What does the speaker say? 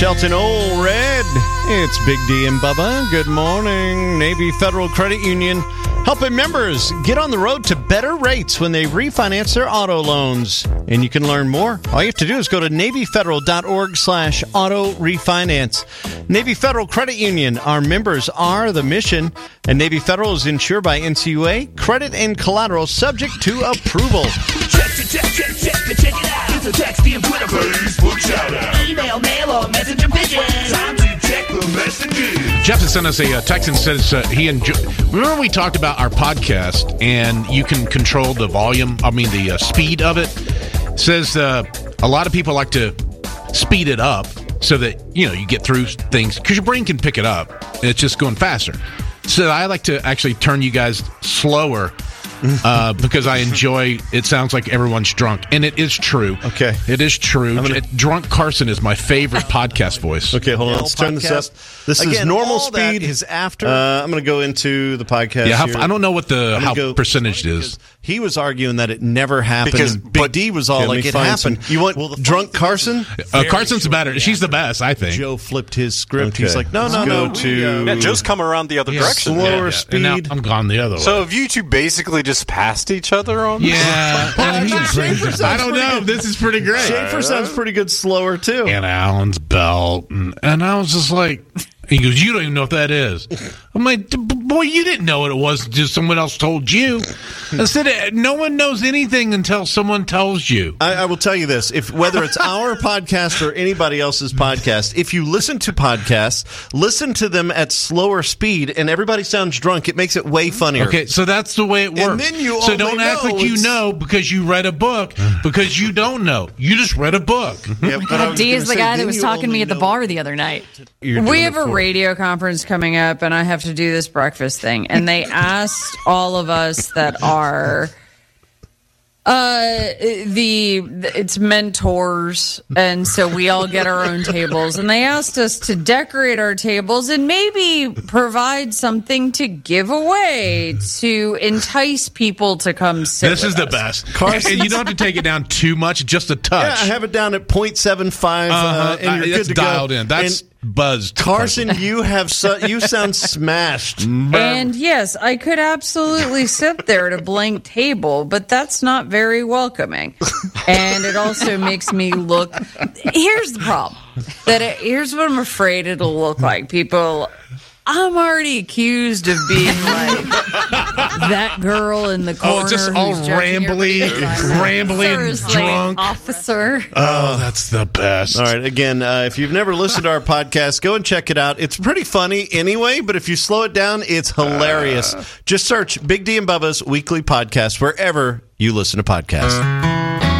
Shelton Old Red. It's Big D and Bubba. Good morning. Navy Federal Credit Union helping members get on the road to better rates when they refinance their auto loans. And you can learn more. All you have to do is go to NavyFederal.org/auto refinance. Navy Federal Credit Union. Our members are the mission. And Navy Federal is insured by NCUA. Credit and collateral subject to approval. Check it out. It's a text and Twitter, Facebook shout out. Email, mail, or messenger pigeon. Time to check the messages. Jeff has sent us a text and says he enjoyed. Remember we talked about our podcast and you can control the volume, the speed of it? Says a lot of people like to speed it up so that, you get through things because your brain can pick it up. It's just going faster. So I like to actually turn you guys slower because I enjoy, it sounds like everyone's drunk. And it is true. Okay. It is true. Drunk Carson is my favorite podcast voice. Okay, hold on. Let's turn this up. This is normal speed. Is after. I'm going to go into the podcast. Yeah, here. I don't know what how percentage is. He was arguing that it never happened. Because Big D was all like, it happened. You want drunk Carson? Carson's better. She's the best, I think. Joe flipped his script. Okay. He's like, no. Joe's come around the other direction. Slower speed. And now I'm gone the other way. So have you two basically just passed each other on this? Yeah. I don't know. This is pretty great. Schaefer sounds pretty good slower, too. And Allen's belt. And I was just like... He goes, you don't even know what that is. I'm like, boy, you didn't know what it was. Just someone else told you. I said, no one knows anything until someone tells you. I will tell you this. Whether it's our podcast or anybody else's podcast, if you listen to podcasts, listen to them at slower speed and everybody sounds drunk, it makes it way funnier. Okay, so that's the way it works. And then you so don't act like you know because you read a book, because you don't know. You just read a book. Yeah, D is the guy that was talking to me at the bar the other night. We have a radio conference coming up, and I have to do this breakfast thing. And they asked all of us that are it's mentors, and so we all get our own tables. And they asked us to decorate our tables and maybe provide something to give away to entice people to come sit. This is the best. And you don't have to take it down too much, just a touch. Yeah, I have it down at 0.75, and you're good to dialed go. In. That's buzzed. Carson, you sound smashed. And yes, I could absolutely sit there at a blank table, but that's not very welcoming. And it also makes me look... Here's the problem. Here's what I'm afraid it'll look like. People... I'm already accused of being like that girl in the corner. Oh, just all rambly and drunk. Officer. Oh, that's the best. All right, again, if you've never listened to our podcast, go and check it out. It's pretty funny anyway, but if you slow it down, it's hilarious. Just search Big D and Bubba's weekly podcast wherever you listen to podcasts.